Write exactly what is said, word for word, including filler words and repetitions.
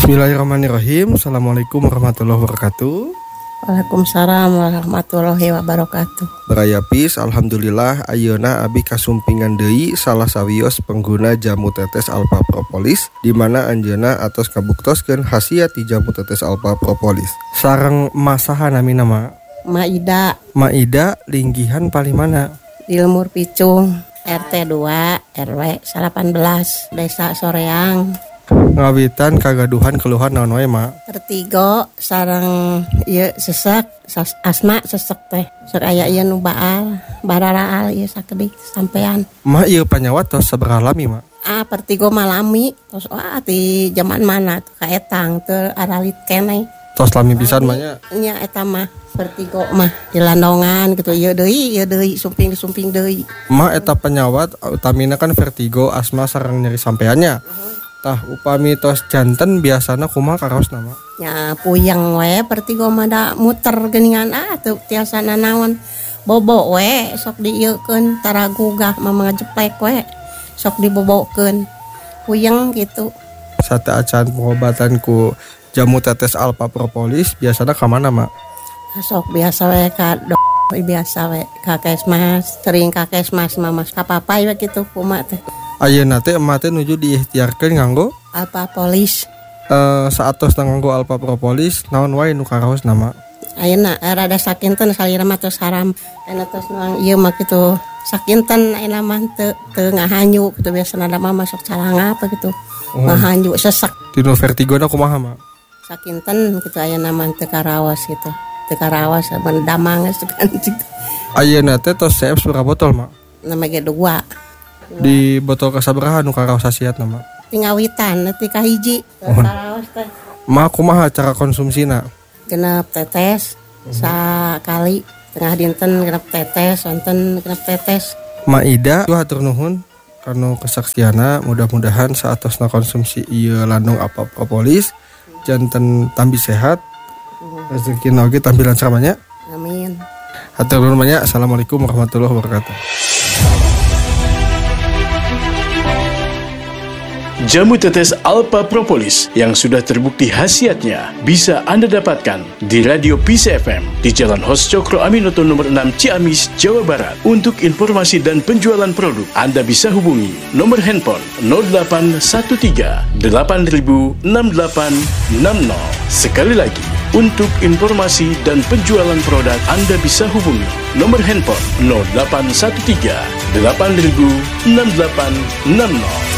Bismillahirrahmanirrahim. Assalamualaikum warahmatullahi wabarakatuh. Waalaikumsalam warahmatullahi wabarakatuh. Barayapis, alhamdulillah ayeuna abi kasumpingan deui salah sawios pengguna jamu tetes alpha propolis di mana anjeunna atos kabuktoskeun khasiat ti jamu tetes alpha propolis. Sareng masaha nami nama Maida Maida linggihan palimana di Lemur Picung R T dua R W delapan belas Desa Soreang. Ngawitan kagaduhan keluhan naon wae ma Vertigo sareng ieu sesek sas, asma sesek teh sok aya ieu nu baal bararaal ieu sakedik sampean ma ieu panyawat tos sabaraha lami ma ah vertigo malami terus wah ti zaman mana tuh ka etang teu aralit keneh tos lami pisan mah nya nya eta mah vertigo mah di landongan gitu ieu deui ieu deui sumping-sumping deui ma eta penyawat utamina kan vertigo asma sareng nyeri sampeannya. Tah upami tos janten biasana kumaha karaos nama nya puyeng we vertigo mah da muter geuningan ah teu tiasa nanaon bobo we sok dieukeun tara gugah mah ngajeplek we sok dibobokeun puyeng gitu. Sate acan pengobatan ku jamu tetes alpha propolis biasana ka mana mak sok biasa we ka dok biasa we ka kesmas sering ka kesmas mah mas ka papai we kitu kumaha teh. Ayeuna teh emah teh nuju diikhtiarkeun nganggo alpha polis eh saatos nganggo alpha propolis naon wae nu karaos nama ayeuna rada sakinten salira mah teu saram aya tos nuang ieu mah kitu sakinten ayeuna mah teu teu ngahanyu kitu biasana da mah masuk calanga apa gitu oh. Ngahanyu sesek dinu vertigona kumaha mah sakinten kitu ayeuna mah teu karaos gitu teu karaos mendamang sukan gitu. Ayeuna teh tos C F sabaraha botol mah nama ge dua di botol kasabaraha nu karaos hasiat nama tingawitan nanti kahiji oh. Karaos teh mah kumaha cara konsumsina genep tetes uh-huh. Sakali tengah dinten genep tetes wonten genep tetes Maida hatur nuhun karena kesaksiana mudah-mudahan saatosna konsumsi ieu landung alpha propolis janten tambi sehat uh-huh. Rezekina oge tampilan samanya amin hatur nuhun banyak. Assalamualaikum warahmatullahi wabarakatuh. Jamu tetes alpha propolis yang sudah terbukti khasiatnya bisa Anda dapatkan di Radio P C F M di Jalan Hos Cokro Aminoto nomor enam Ciamis, Jawa Barat. Untuk informasi dan penjualan produk, Anda bisa hubungi nomor handphone nol delapan satu tiga delapan nol enam delapan enam nol. Sekali lagi, untuk informasi dan penjualan produk, Anda bisa hubungi nomor handphone nol delapan satu tiga delapan nol enam delapan enam nol.